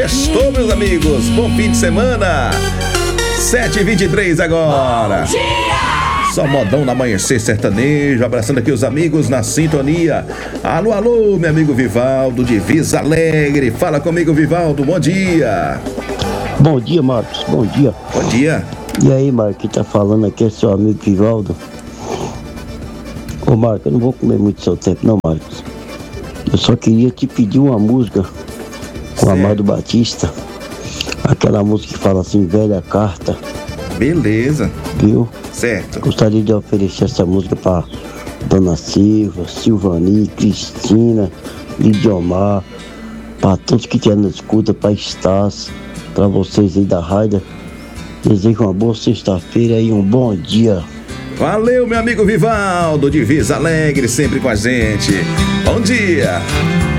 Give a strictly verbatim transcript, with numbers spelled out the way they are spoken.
Sextou, meus amigos. Bom fim de semana. sete e vinte e três agora. Bom dia! Só modão no amanhecer sertanejo. Abraçando aqui os amigos na sintonia. Alô, alô, meu amigo Vivaldo, Divisa Alegre. Fala comigo, Vivaldo. Bom dia. Bom dia, Marcos. Bom dia. Bom dia. E aí, Marcos, quem tá falando aqui é seu amigo Vivaldo. Ô, Marcos, eu não vou comer muito seu tempo, não, Marcos. Eu só queria te pedir uma música com o Amado Batista. Aquela música que fala assim, velha carta. Beleza. Viu? Certo. Gostaria de oferecer essa música pra Dona Silva, Silvani, Cristina, Lidiomar, pra todos que tiveram na escuta, pra Estácio, pra vocês aí da rádio. Desejo uma boa sexta-feira e um bom dia. Valeu, meu amigo Vivaldo, Divisa Alegre, sempre com a gente. Bom dia.